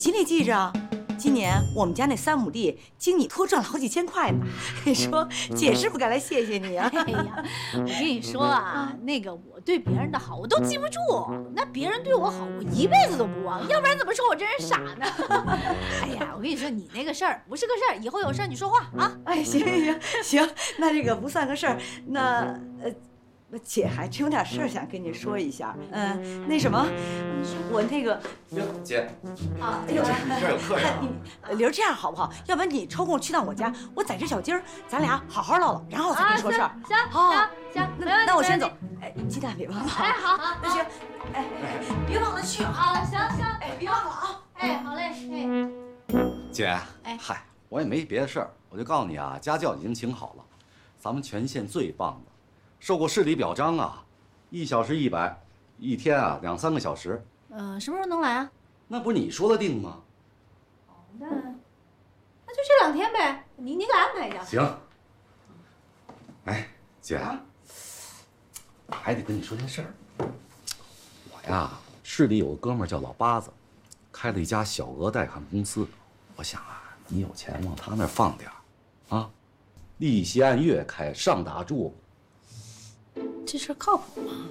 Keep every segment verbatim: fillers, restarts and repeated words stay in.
记没记着？今年我们家那三亩地，经你多赚了好几千块呢。你说姐是不该来谢谢你啊？ 哎呀，我跟你说啊，那个我对别人的好我都记不住，那别人对我好我一辈子都不忘，要不然怎么说我这人傻呢？哎呀，我跟你说，你那个事儿不是个事儿，以后有事儿你说话啊。 哎，行行行，那这个不算个事儿。那呃。姐还真有点事儿想跟你说一下，嗯、呃，那什么，我那个哟，姐， 啊，哎呦， 这儿有客人啊。 你玲儿，这样好不好？要不然你抽空去趟我家，我宰只小鸡儿，咱俩好好唠唠，然后再跟你说事儿。 行行行， 那那我先走。哎，鸡蛋别忘了。 哎，好，好， 那行，哎，别忘了去啊。行行， 哎，别忘了啊。 哎，好嘞，哎。 姐， 哎， 嗨，我也没别的事儿，我就告诉你啊，家教已经请好了，咱们全县最棒的。受过市里表彰啊，一小时一百，一天啊两三个小时。 呃，什么时候能来啊？ 那不是你说的定吗？ 哦，那那就这两天呗，你你给安排一下。 行。哎，姐，啊、还得跟你说件事儿。我呀，市里有个哥们儿叫老八子，开了一家小额贷款公司。我想啊，你有钱往他那儿放点儿，啊，利息按月开，上打住。 这事靠谱吗？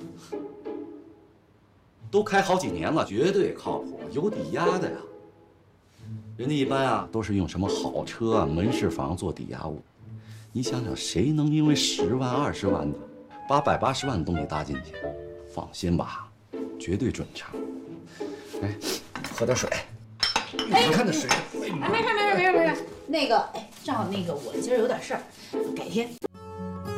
都开好几年了，绝对靠谱，有抵押的呀。人家一般啊都是用什么好车啊、门市房做抵押物。你想想，谁能因为十万、二十万的，八百八十万都没搭进去？放心吧，绝对准成。哎，喝点水。哎，你看这水。 哎，没事没事没事没事。那个，哎，正好那个我今儿有点事儿，改天